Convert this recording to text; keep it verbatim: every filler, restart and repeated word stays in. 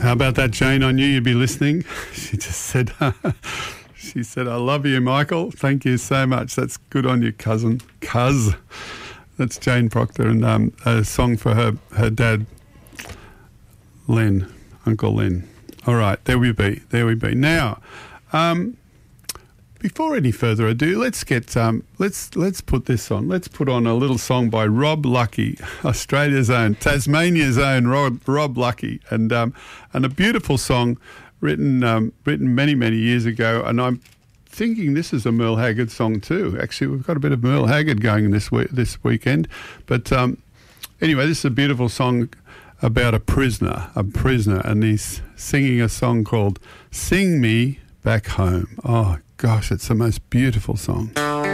How about that, Jane? I knew you'd be listening. She just said, she said, I love you, Michael. Thank you so much. That's good on you, cousin. Cuz. That's Jane Proctor, and um, a song for her, her dad, Len, Uncle Len. All right, there we be. There we be. Now, um, before any further ado, let's get um, let's let's put this on. Let's put on a little song by Rob Lucky, Australia's own, Tasmania's own Rob, Rob Lucky, and um, and a beautiful song written um, written many many years ago. And I'm thinking this is a Merle Haggard song too. Actually, we've got a bit of Merle Haggard going this week, this weekend. But um, anyway, this is a beautiful song about a prisoner, a prisoner, and he's singing a song called "Sing Me Back Home." Oh gosh, it's the most beautiful song.